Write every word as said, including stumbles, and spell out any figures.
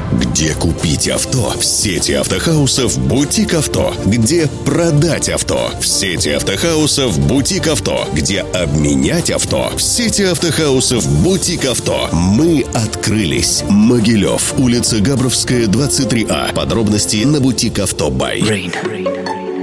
Где купить авто в сети автохаусов «Бутик Авто». Где продать авто в сети автохаусов «Бутик Авто». Где обменять авто в сети автохаусов «Бутик Авто». Мы открылись. Могилев, улица Габровская, двадцать три А. Подробности на «Бутик Авто Бай».